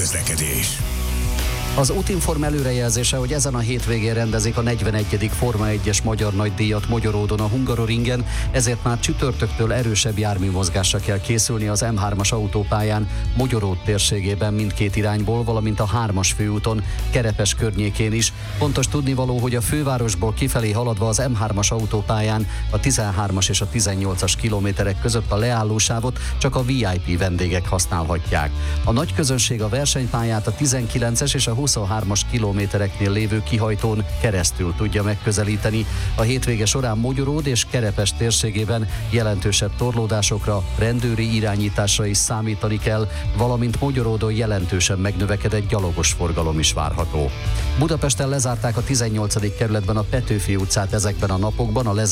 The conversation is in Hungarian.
közlekedés. Az Útinform előrejelzése, hogy ezen a hétvégén rendezik a 41. Forma 1-es magyar nagydíjat Mogyoródon a Hungaroringen, ezért már csütörtöktől erősebb járműmozgásra kell készülni az M3-as autópályán Mogyoród térségében mindkét irányból, valamint a 3-as főúton Kerepes környékén is. Fontos tudnivaló, hogy a fővárosból kifelé haladva az M3-as autópályán a 13-as és a 18-as kilométerek között a leállósávot csak a VIP vendégek használhatják. A nagy közönség a versenypályát a 19-es és a 23-as kilométereknél lévő kihajtón keresztül tudja megközelíteni. A hétvége során Mogyoród és Kerepes térségében jelentősebb torlódásokra, rendőri irányításra is számítani kell, valamint Mogyoródon jelentősen megnövekedett gyalogos forgalom is várható. Budapesten lezárták a 18. kerületben a Petőfi utcát ezekben a napokban, a